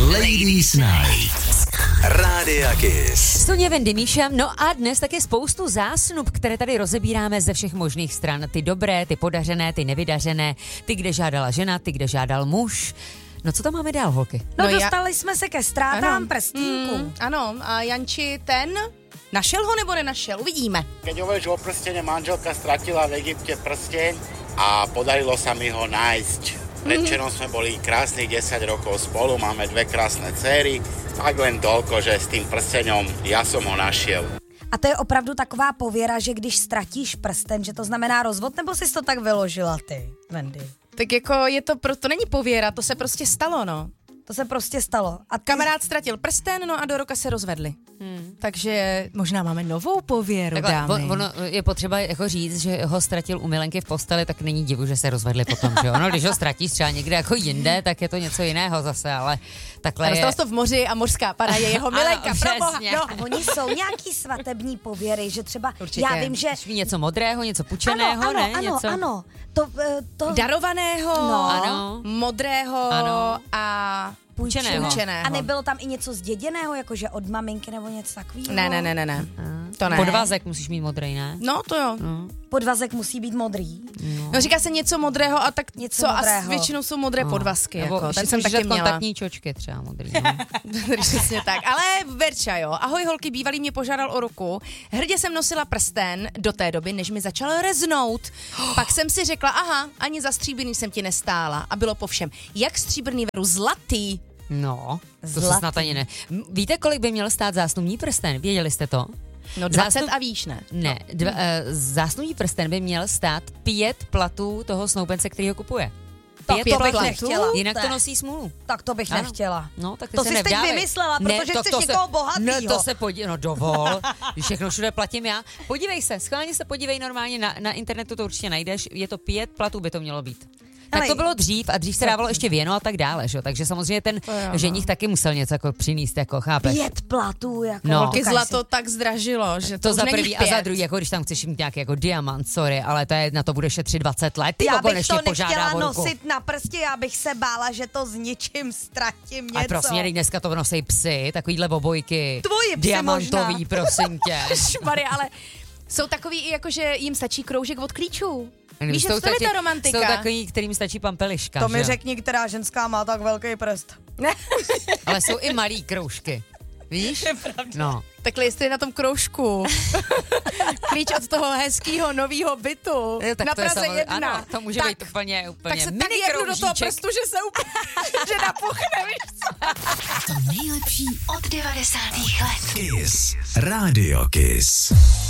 Ladies Night. Rádia Kiss. Soně Wendy, Míša, no a dnes taky spoustu zásnub, které tady rozebíráme ze všech možných stran. Ty dobré, ty podařené, ty nevydařené, ty, kde žádala žena, ty, kde žádal muž. No co tam máme dál, holky? No dostali jsme se ke ztrátám prstínku. Ano, a Janči ten, našel ho nebo nenašel? Uvidíme. Keď hovoríš o prstene, manželka stratila v Egypte prsteň a podarilo sa mi ho nájsť. Predčerom sme boli krásnych 10 rokov spolu, máme 2 krásne dcery, tak len toľko, že s tým prsteňom ja som ho našiel. A to je opravdu taková pověra, že když ztratíš prsten, že to znamená rozvod, nebo jsi to tak vyložila ty, Wendy? Tak jako to není pověra, to se prostě stalo, no. To se prostě stalo. A kamarád ztratil prsten, no a do roka se rozvedli. Takže možná máme novou pověru, dámy. Ono je potřeba jako říct, že ho ztratil u milenky v posteli, tak není divu, že se rozvedli potom, že ono, když ho ztratíš třeba někde jako jinde, tak je to něco jiného zase, ale takhle je... to v moři a mořská pana je jeho milenka, proboha. No, oni jsou nějaký svatební pověry, že třeba, určitě. Já vím, že... Něco modrého, něco pučeného, ano. To... Darovaného, ano. Modrého ano. a... Půjčeného. A nebylo tam i něco zděděného, jakože od maminky nebo něco takového? Ne. To ne. Podvazek musíš mít modrý, ne? No, to jo. Podvazek musí být modrý. No, říká se něco modrého a tak něco modrého. A většinou jsou modré podvazky. Nebo jako. Ten jsem taky měla. Kontaktní čočky třeba modrý. Přesně tak. Ale Verča, jo. Ahoj holky, bývalý mě požádal o ruku. Hrdě jsem nosila prsten do té doby, než mi začal reznout. Pak jsem si řekla, aha, ani za stříbrný jsem ti nestála. A bylo po všem. Jak stříbrný, Veru, zlatý. No, to se snad ani ne. Víte, kolik by měl stát zásnubní prsten? Věděli jste to? No 20 a výš, ne? Ne, zásnubní prsten by měl stát 5 platů toho snoubence, který ho kupuje. 5 platů? Nechtěla. Jinak to nosí smůlu. Tak to bych nechtěla. No, tak to jsi teď vymyslela, protože chceš někoho bohatýho. Ne, to se dovol. Všechno všude platím já. Podívej se, schválně se podívej normálně na internetu, to určitě najdeš. Je to 5 platů, by to mělo být. Tak to bylo dřív a dřív se dávalo ještě věno a tak dále, že? Takže samozřejmě ten ženich taky musel něco jako přinést, jako chápeš. 5 platů, jako. No. Holky zlato tak zdražilo, že to za už prvý a za druhý, jako když tam chceš mít nějaký jako diamant, sorry, ale to je, na to bude šetřit 20 let. Já bych to nechtěla nosit na prstě, já bych se bála, že to s ničím ztratím něco. A prosím, dneska to nosí psy, takovýhle bobojky. Tvoji psy diamantový, možná. Prosím tě. Šmary, ale jsou takový i jako, že jim stačí kroužek od klíčů. Víš, jsou to je ta romantika. Jsou takový, kterým stačí pampeliška. To mi řekni, která ženská má tak velký prst. Ale jsou i malý kroužky. Víš? No. Takhle jestli je na tom kroužku. Klíč od toho hezkýho novýho bytu. Tak na to Praze 1. Ano, to může být úplně tak se mini tak jednu do toho kroužíček. prstu, že se úplně, že napuchne, víš co? To nejlepší od 90. let. Kiss. Radio Kiss.